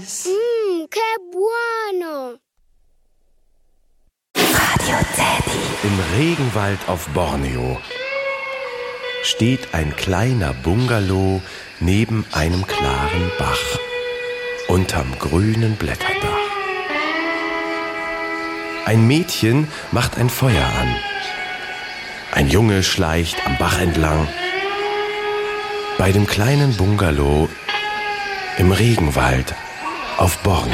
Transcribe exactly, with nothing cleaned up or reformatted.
Mmm, che buono. Radio Teddy. Im Regenwald auf Borneo steht ein kleiner Bungalow neben einem klaren Bach, unterm grünen Blätterdach. Ein Mädchen macht ein Feuer an. Ein Junge schleicht am Bach entlang. Bei dem kleinen Bungalow im Regenwald auf Borneo.